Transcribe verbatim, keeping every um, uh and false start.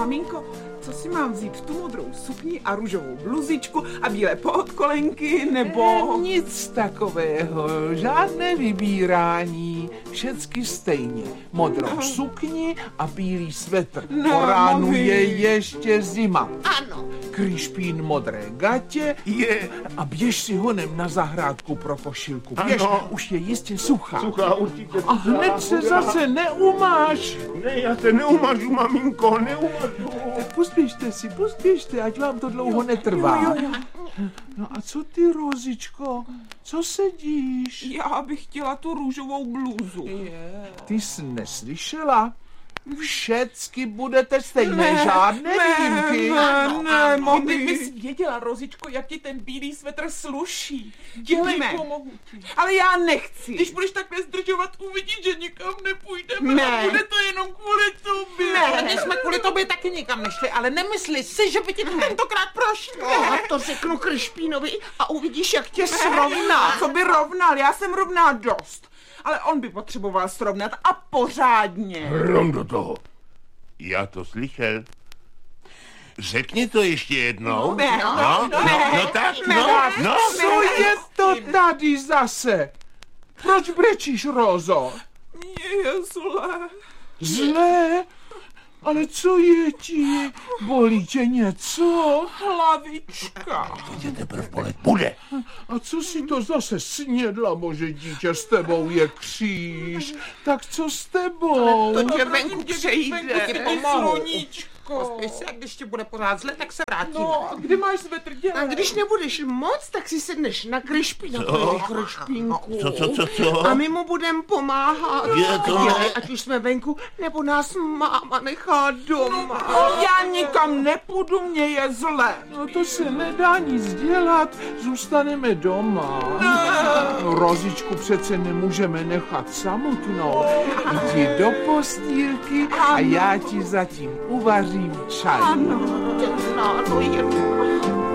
Maminko, co si mám vzít? Tu modrou sukni a růžovou bluzičku a bílé podkolenky, nebo... E, nic takového, žádné vybírání, všecky stejně. Modrou sukni a bílý svetr. No, Po ránu mami. je ještě zima. Ano. Kryšpín modré gatě je a běž si honem na zahrádku pro košilku. Běž, Ano. už je jistě suchá. Suchá určitě. A hned se zase neumáš. Ne, já se neumažu, maminko, neumažu. Tak pospěšte si, pospěšte, ať vám to dlouho netrvá. No a co ty, Rozičko? Co sedíš? Já bych chtěla tu růžovou blůzu. Ty jsi neslyšela? Všecky budete stejné, Ne, žádné výjimky. Ne, ne, mami. Ty bys věděla, Rozičko, jak ti ten bílý svetr sluší. Dělejme. Dělej, pomohu ti. Ale já nechci. Když budeš takhle zdržovat, uvidíš, že nikam nepůjdeme Ne. a bude to jenom kvůli tobě. Ne. My jsme kvůli tobě taky nikam nešli, ale nemysli si, že by ti to tentokrát prošlo. No, to řeknu Kryšpínovi a uvidíš, jak tě srovná. Co by rovnal? Já jsem rovná dost. Ale on by potřeboval srovnat a pořádně. Hrom do toho. Já to slyšel. Řekni to ještě jednou. Ne, no, no, no, ne, no tak, ne, no, ne, no. Co je to tady zase? Proč brečíš, Rozo? Mně je zlé. Zlé? Ale co je ti? Bolí tě něco? Hlavička. Tě teprv bolet bude. A co si to zase snědla, bože dítě, s tebou je kříž. Tak co s tebou? To tě venku přejde. Sluníčko. Pospěš se, a když ti bude pořád zle, tak se vrátíme. No, a kdy máš svetr dělat? A když nebudeš moc, tak si sedneš na Kryšpínovi, Kryšpínku. Co, co, co, co? A my mu budeme pomáhat. Je to A ne. dělej, ať už jsme venku, nebo nás máma nechá doma. Já nikam nepůjdu, mě je zle. No to se nedá nic dělat, zůstaneme doma. No, Rozičku přece nemůžeme nechat samotnou. Jdi do postýlky a já ti zatím uvařím čaj. Dělá to jedna.